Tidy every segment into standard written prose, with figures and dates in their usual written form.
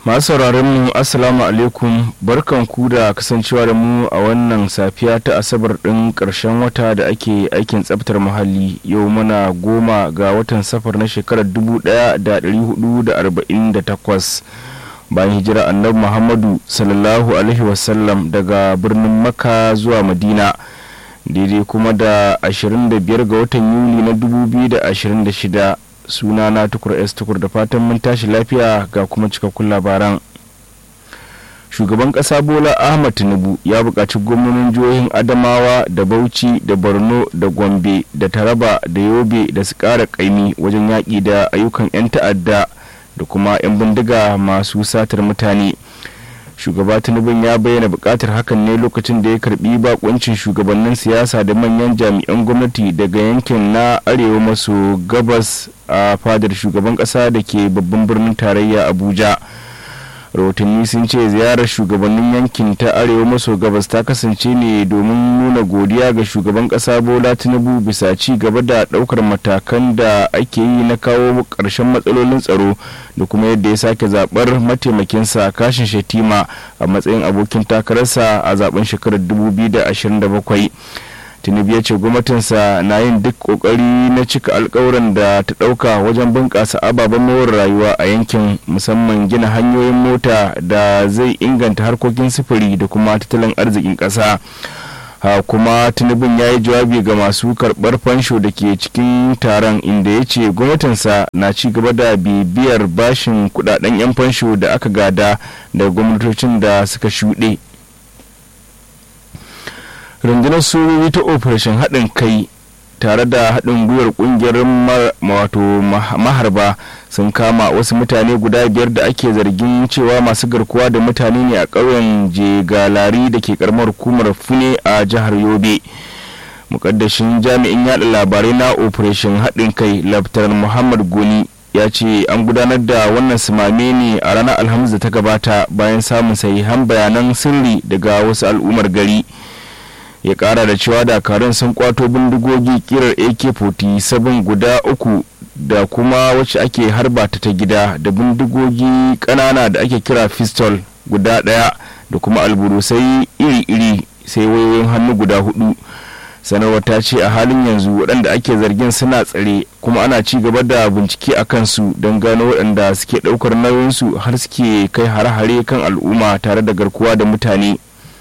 Masu sauraron mu assalamu alaikum, barkanku da kasancewa da mu a wannan safiya ta asabar ɗin ƙarshen wata da ake aikin tsaftar muhalli. Yau muna 10 ga watan safar na shekarar 1448 bayan hijira annabi Muhammadu sallallahu alaihi wasallam daga birnin Makka zuwa Madina, daidai kuma da 25 ga watan Yuli na 2026. Sunana Tukur S Tukur, da fatan mun tashi lafiya ga kuma cikakkun labaran. Shugaban ƙasa Bola Ahmed Tinubu ya buƙaci gwamnonin jihohin Adamawa da Bauchi da Borno da Gombe da Taraba da Yobe da su ƙara ƙaimi wajen yaƙi da ayyukan 'yan ta'adda da kuma 'yan bindiga masu satar mutane. Shugaba Tinubu ya bayyana buƙatar hakan ne lokacin da ya karbi bakuncin shugabannin siyasa da manyan jami'an gwamnati daga yankin na arewa maso gabas a fadar shugaban ƙasa da ke babban birnin tarayya Abuja. Rahotanni sun ce ziyarar shugabannin yankin ta arewa maso gabas ta kasance ne domin nuna godiya ga shugaban ƙasa Bola Tinubu bisa ci gaba da ɗaukar matakan da ake yi na kawo ƙarshen matsalolin tsaro da kuma yadda ya sake zaɓar mataimakinsa Kashin Shettima a matsayin abokin takararsa a zaben shekarar 2027. Tinubu ya ce gwamnatinsa na yin duk kokari na cika alkawuran da ta dauka wajen bunƙasa ababen more rayuwa a yankin, musamman gina hanyoyin mota da zai inganta harkokin sufuri da kuma tattalin arzikin ƙasa. Kuma Tinubu ya yi jawabi ga masu karɓar fansho da ke cikin taron, inda ya ce gwamnatinsa na ci gaba da bibiyar bashin kudaden 'yan fansho da aka gada daga gwamnatocin da suka shuɗe. Rundunar sojoji ta operation haɗin kai tare da haɗin gwiwar ƙungiyar maharba sun kama wasu mutane guda 5 da ake zargin cewa masu garkuwa da mutane ne a ƙauyen Jegalari da ke ƙaramar hukumar Fune a jihar Yobe. Mukaddashin jami'in yaɗa labarai na operation haɗin kai Laftanar Muhammad Goni ya ce an gudanar da wannan sumame ne a ranar Alhamis da ta gabata bayan samun sahihan bayanan sirri daga wasu al'ummar gari. Ya kara da cewa dakarun sun kwato bindigogi kirar AK-47 guda 3 da kuma wacce ake harba ta gida da bindigogi kanana da ake kira pistol guda 1 da kuma alburusai iri-iri, sai wayoyin hannu guda 4. Sanarwar ta ce a halin yanzu waɗanda ake zargin suna tsare kuma ana ci gaba da bincike a kansu don gano waɗanda suke ɗaukar nauyinsu har suke kai hare-hare kan al'umma tare da garkuwa da mutane.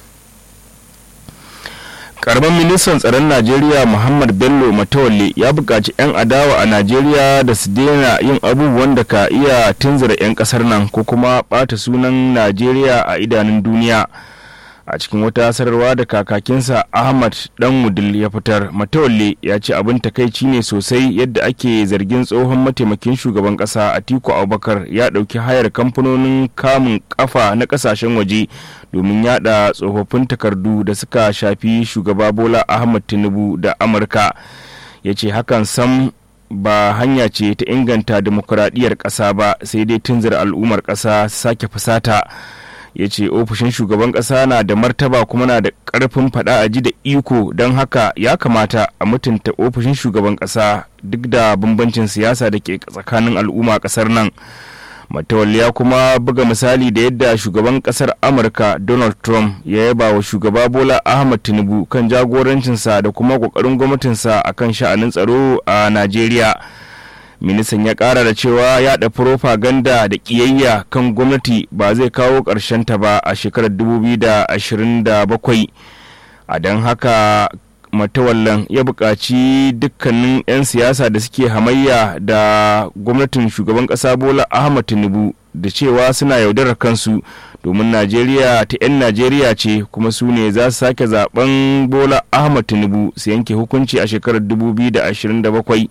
Karamin ministan tsaron Najeriya Muhammad Bello Matawalle ya buƙaci 'yan adawa a Najeriya da su daina yin abubuwan da ka iya tunzura 'yan ƙasar nan ko kuma ɓata sunan Najeriya a idanun duniya. A cikin wata sanarwa da kakakinsa Ahmad Dan Wudil ya fitar, Matawalle ya ce abin takaici ne sosai yadda ake zargin tsohon mataimakin shugaban ƙasa Atiku Abubakar ya ɗauki hayar kamfanonin kamun ƙafa na ƙasashen waje domin yada tsofaffin takardu da suka shafi shugaba Bola Ahmed Tinubu da Amurka. Ya ce hakan sam ba hanya ce ta inganta demokuraɗiyyar ƙasa ba, sai dai tunzura al'ummar ƙasa sake fusata. Ya ce ofishin shugaban ƙasa na da martaba kuma na da ƙarfin faɗa a ji da iko, don haka ya kamata a mutunta ofishin shugaban ƙasa duk da bambancin siyasa da ke tsakanin al'umma ƙasar nan. Matawalle ya kuma buga misali da yadda shugaban kasar Amurka Donald Trump ya yaba wa shugaba Bola Ahmed Tinubu kan jagorancinsa da kuma kokarin gwamnatinsa akan sha'anin tsaro a Najeriya. Ministan ya kara da cewa yaɗa propaganda da ƙiyayya kan gwamnati ba zai kawo ƙarshen ta ba a shekarar 2027. A don haka Matawallan ya buƙaci dukkanin 'yan siyasa da suke hamayya da gwamnatin shugaban ƙasa Bola Ahmed Tinubu da cewa suna yaudarar kansu, domin Najeriya ta 'yan Najeriya ce kuma su ne za su sake zaben Bola Ahmed Tinubu su yanke hukunci a shekarar 2027.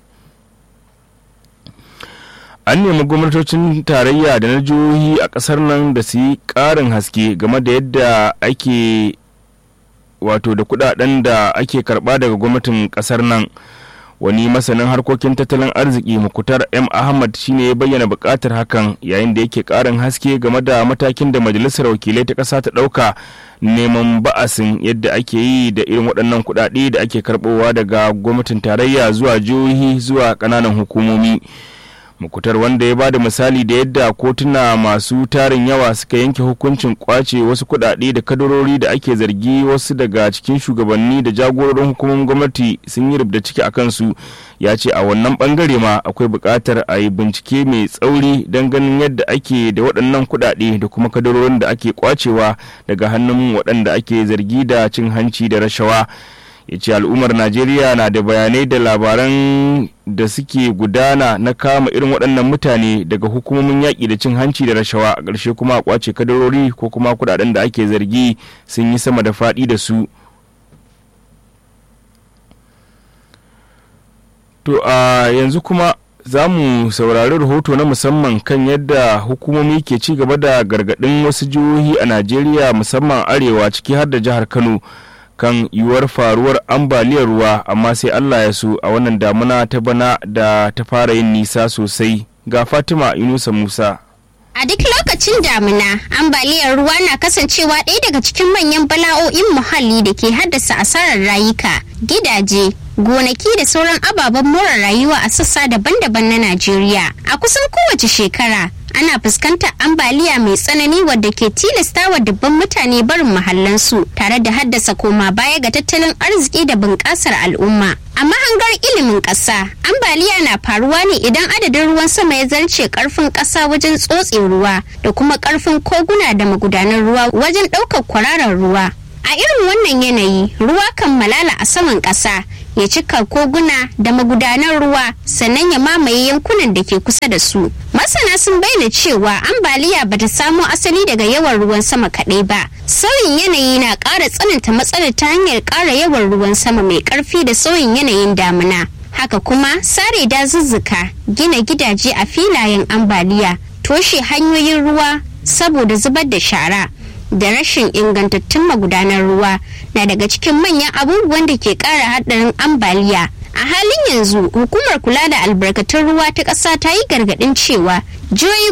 An nemi gwamnatocin tarayya da na jihohi a ƙasar nan da su yi ƙarin haske game da yadda ake da kudaden da ake karba daga gwamnatin kasar nan. Wani masanin harkokin tattalin arziki Mukutar M. Ahmad shine ya bayyana bukatar hakan yayin da yake karin haske game da matakin da majalisar wakilai ta kasa ta dauka neman ba'asin yadda ake yi da irin waɗannan kudade da ake karbowa daga gwamnatin tarayya zuwa jihohi zuwa kananan hukumomi. Mukutar, wanda ya bada misali da yadda kotuna masu tarin yawa suka yanke hukuncin kwace wasu kuɗaɗe da kadarori da ake zargi wasu daga cikin shugabanni da jagororin hukumomin gwamnati sun yi rubda ciki a kansu, ya ce a wannan bangare ma akwai buƙatar a yi bincike mai tsauri don ganin yadda ake da waɗannan kuɗaɗe da kuma kadarorin da ake kwacewa daga hannun waɗanda ake zargi da cin hanci da rashawa. Ya ce al'ummar Najeriya na da bayanai da labaran da suke gudana na kama irin waɗannan mutane daga hukumomin yaƙi da cin hanci da rashawa, a ƙarshe kuma a ƙwace kadarori ko kuma kuɗaɗen da ake zargi sun yi sama da faɗi da su. To a yanzu kuma za mu saurari rahoto na musamman kan yadda hukumomi ke ci gaba da gargaɗin wasu jihohi a Najeriya musamman arewa ciki har da jihar Kano kan yiwuwar faruwar ambaliyar ruwa, amma sai Allah ya so a wannan damuna ta bana da ta fara yin nisa sosai. Ga Fatima Yunusa Musa. A duk lokacin damina, ambaliyar ruwa na kasancewa ɗaya daga cikin manyan bala'o'in muhalli da ke haddasa asarar rayuka, gidaje, gonaki da sauran ababen more rayuwa a sassa daban-daban na Najeriya. A kusan kowace shekara, ana fuskantar ambaliya mai tsanani wadda ke tilastawa dubban mutane barin mahallansu tare da haddasa koma baya ga tattalin arziki da bunƙasar al'umma. A mahangar ilimin ƙasa, ambaliya na faruwa ne idan adadin ruwan sama ya zarce ƙarfin ƙasa wajen tsotse ruwa da kuma ƙarfin koguna da magudanan ruwa wajen ɗaukar kwararar ruwa. A irin wannan yanayi, ruwa kan malala a saman ƙasa, ya cika koguna da magudanan ruwa sannan ya mamaye yankunan da ke kusa da su. Masana sun bayyana cewa ambaliya bata samo asali daga yawan ruwan sama kaɗai ba. Sauyin yanayi na ƙara tsananta matsalar ta hanyar ƙara yawan ruwan sama mai ƙarfi da sauyin yanayin damina. Haka kuma sare dazuzzuka, gina gidaje a filayen ambaliya, toshe hanyoyin ruwa saboda zubar da shara da rashin ingantattun magudanar ruwa na daga cikin manyan abubuwan da ke ƙara haɗarin ambaliya. A halin yanzu, hukumar kula da albarkatun ruwa ta ƙasa ta yi gargaɗin cewa jihohi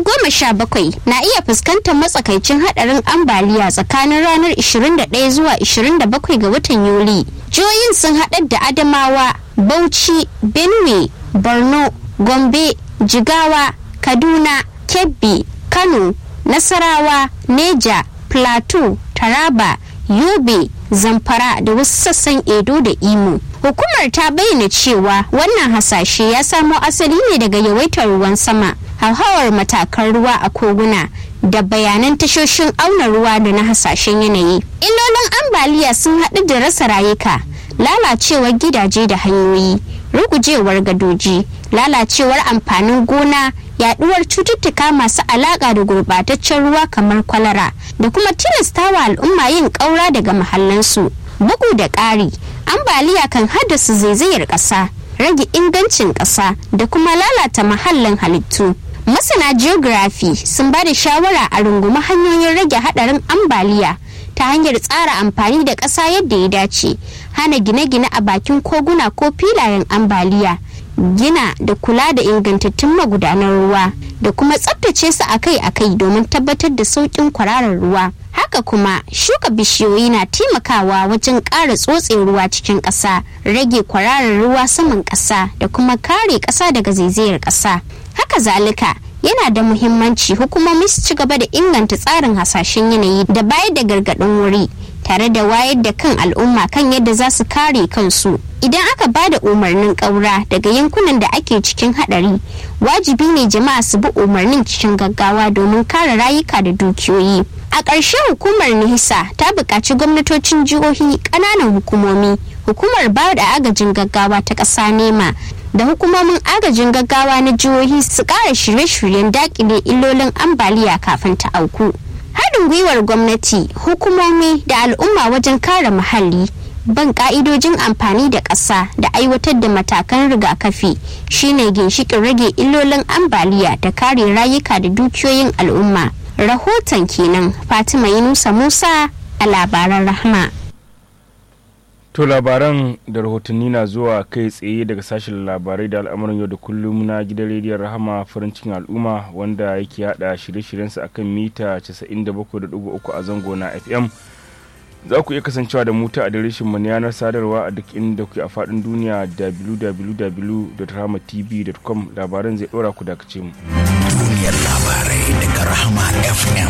17 na iya fuskantar matsakaicin haɗarin ambaliya tsakanin ranar 21 zuwa 27 ga watan Yuli. Jihohin sun haɗar da Adamawa, Bauchi, Benue, Borno, Gombe, Jigawa, Kaduna, Kebbi, Kano, Nasarawa, Neja, Plateau, Taraba, Yobe, Zamfara da wasu sassan Edo da Imo. Hukumar ta bayyana cewa wannan hasashe ya samo asali ne daga yawaitar ruwan sama, hauhawar matakan ruwa a koguna da bayanan tashoshin auna ruwa da na hasashen yanayi. Illolin ambaliya sun haɗu da rasa rayuka, lalacewar gidaje da hanyoyi, rugujewar gadoji, lalacewar amfanin gona, yaduwar cututtuka masu alaka da gurbataccen ruwa kamar kwalara da kuma tilastawa al'umma yin ƙaura daga mahallansu. Bugu da ƙari, ambaliya kan haddasa zaizayar ƙasa, rage ingancin ƙasa da kuma lalata mahallin halittu. Masana geography sun ba da shawara a rungumi hanyoyin rage haɗarin ambaliya ta hanyar tsara amfani da ƙasa yadda ya dace, hana gine-gine a bakin koguna ko filayen ambaliya, gina da kula da ingantattun magudanan ruwa da kuma tsabtace su akai-akai domin tabbatar da sauƙin kwararar ruwa. Haka kuma shuka bishiyoyi na taimakawa wajen ƙara tsotse ruwa cikin ƙasa, rage kwararar ruwa saman ƙasa da kuma kare ƙasa daga zaizayar ƙasa. Haka zalika yana da muhimmanci hukumomi su ci gaba da inganta tsarin hasashen yanayi da bayar da gargaɗin wuri tare da wayar da kan al'umma kan yadda za su kare kansu. Idan aka ba da umarnin ƙaura daga yankunan da ake cikin haɗari, wajibi ne jama'a su bi umarnin cikin gaggawa domin kare rayuka da dukiyoyi. A ƙarshe, hukumar NIHSA ta buƙaci gwamnatocin jihohi, ƙananan hukumomi, hukumar ba da agajin gaggawa ta ƙasa NEMA da hukumomin agajin gaggawa na jihohi su ƙara shirye-shiryen daƙile illolin ambaliya kafin ta auku. Haɗin gwiwar gwamnati, hukumomi da al'umma wajen kare muhalli, ban ƙa'idojin amfani da ƙasa da aiwatar da matakan rigakafi shine ginshiƙin rage illolin ambaliya da kare rayuka da dukiyoyin al'umma. Rahoton kenan Fatima Yunusa Musa a labaran Rahma. To labaran da rahotanni na zuwa kai tsaye daga sashen labarai da al'amuran yau da kullum na gidan rediyon Rahama farin cikin al'umma wanda yake hada shirye-shiryensa akan mita 97.3 a zango na FM. Za ku iya kasancewa da mu ta adireshin mu na yanar sadarwa a duk inda ku a faɗin duniya www.rahamatv.com. Labaran zai ɗora ku dakace mu. Duniyar labarai.